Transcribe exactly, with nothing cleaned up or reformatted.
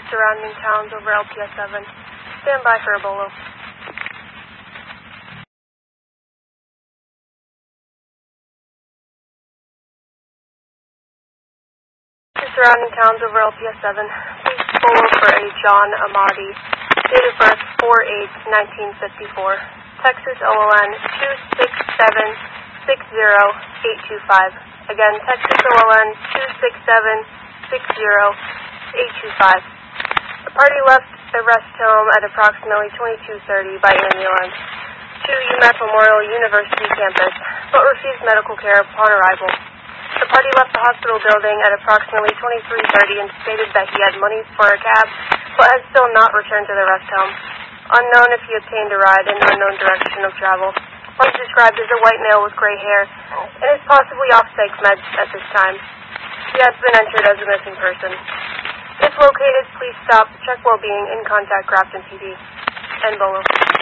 surrounding towns over L P S seven. Stand by for a bolo. Surrounding towns over L P S seven. Please bolo for a John Amati. Date of birth four eight nineteen fifty-four. Texas O L N two six seven six zero eight two five. Again, Texas O L N two six seven six zero eight two five. The party left the rest home at approximately twenty-two thirty by ambulance to UMass Memorial University campus, but received medical care upon arrival. The party left the hospital building at approximately twenty-three thirty and stated that he had money for a cab, but has still not returned to the rest home. Unknown if he obtained a ride in unknown direction of travel. Was described as a white male with gray hair, and is possibly off psych meds at this time. He has been entered as a missing person. If located, please stop, check well-being, and contact Grafton P D. And Bolo.